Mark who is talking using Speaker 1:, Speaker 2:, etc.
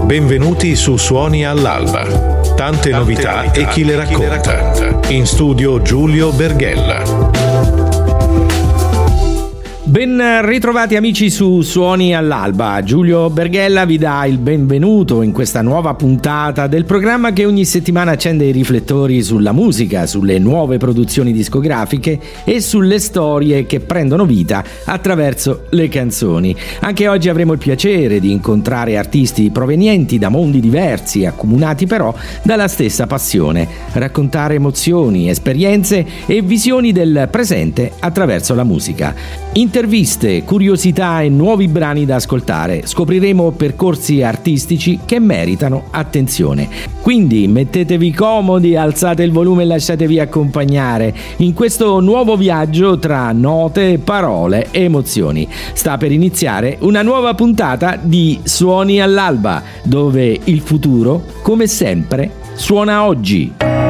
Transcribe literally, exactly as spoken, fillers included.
Speaker 1: Benvenuti su Suoni all'Alba. Tante, Tante novità, novità e chi le racconta. In studio Giulio Berghella.
Speaker 2: Ben ritrovati amici su Suoni all'Alba. Giulio Berghella vi dà il benvenuto in questa nuova puntata del programma che ogni settimana accende i riflettori sulla musica, sulle nuove produzioni discografiche e sulle storie che prendono vita attraverso le canzoni. Anche oggi avremo il piacere di incontrare artisti provenienti da mondi diversi, accomunati però dalla stessa passione: raccontare emozioni, esperienze e visioni del presente attraverso la musica. Interviste, curiosità e nuovi brani da ascoltare. Scopriremo percorsi artistici che meritano attenzione. Quindi mettetevi comodi, alzate il volume e lasciatevi accompagnare in questo nuovo viaggio tra note, parole e emozioni. Sta per iniziare una nuova puntata di Suoni all'Alba, dove il futuro, come sempre, suona oggi.